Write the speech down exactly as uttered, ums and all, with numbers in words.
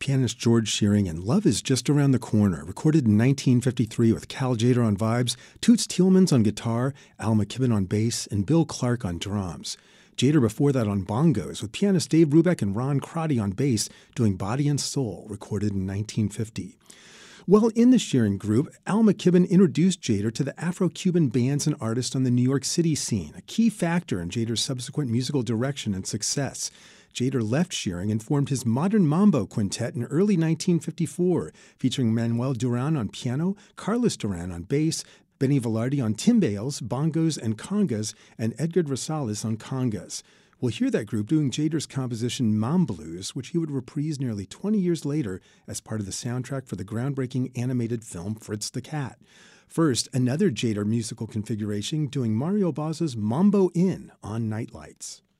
pianist George Shearing and Love Is Just Around the Corner, recorded in nineteen fifty-three with Cal Tjader on vibes, Toots Thielmans on guitar, Al McKibben on bass, and Bill Clark on drums. Tjader before that on bongos, with pianist Dave Brubeck and Ron Crotty on bass, doing Body and Soul, recorded in nineteen fifty. While in the Shearing group, Al McKibben introduced Tjader to the Afro-Cuban bands and artists on the New York City scene, a key factor in Tjader's subsequent musical direction and success. Tjader left Shearing and formed his Modern Mambo Quintet in early nineteen fifty-four, featuring Manuel Duran on piano, Carlos Duran on bass, Benny Velarde on timbales, bongos, and congas, and Edgar Rosales on congas. We'll hear that group doing Tjader's composition Mam Blues, which he would reprise nearly twenty years later as part of the soundtrack for the groundbreaking animated film Fritz the Cat. First, another Tjader musical configuration doing Mario Bava's Mambo Inn on Nightlights.